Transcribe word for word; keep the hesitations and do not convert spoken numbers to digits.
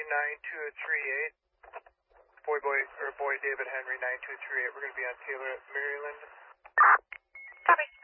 nine two three eight. Boy, boy, or boy David Henry nine two three eight. We're going to be on Taylor at Maryland. Copy.